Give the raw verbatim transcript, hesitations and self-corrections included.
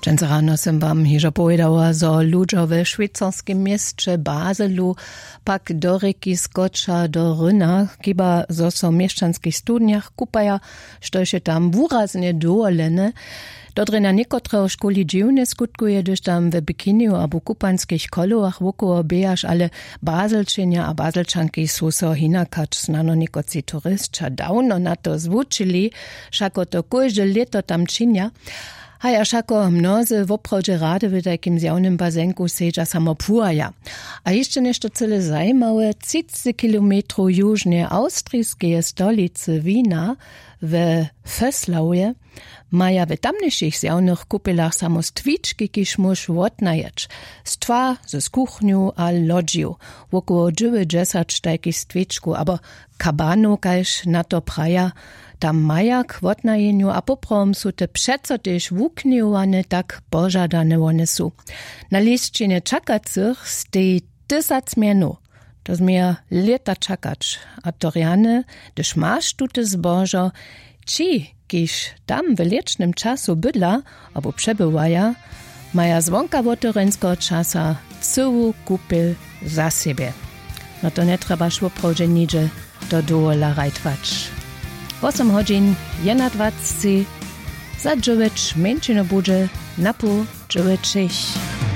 Dżęs rano sem wam hižo povedała, zo ludźo we szwajcarskim mieście Baselu pak do reki skoča do Ryna, kiba zo so mieszczanskich studniach kupaja, što się tam wuraznie doolene. Dodre na niekotreho školi dziwne skutkuje, gdyż tam w bikiniu albo kupanskich koloach wokoło bejaš, ale Baselčenia a Baselčanki sú so hinakać znano niekoci turystča dawno na to zwučili, šako to kožde leto tam činia. Haj, a šako mnozy w oprawdzie rady w takim zjawnym bazenku sedza samo puraja. A jeszcze nešto cele zajmawe, trzydzieści kilometrów jużnie austrijskie stolicy Wina w Föslauje maja w tamniejszych zjawnych kupelach samo stwiczki, kiż musz odnajeć. Stwa z kuchniu a lodziu. Wokoło dziewięćdziesiąt takich stwiczku, aber kabanu, kajż na to praja, tam majak w odnajeniu, a poprom są te przeco też wukniuwane, tak pożadane one są. Na liście czakacych stoi tysac mienu. To zmier lata czakać, a Toriane, gdyż masz tute zbożo, ci, kiż tam w licznym czasu bydla, albo przebywaja, maja zwonka wotorenskiego czasa całą kupel za siebie. No to nie trzeba szło proże nigdzie do dola rajtwać. osiem godzin, jedna dwadzieścia, za dziewięć męczino budzie, na pół dziewięć.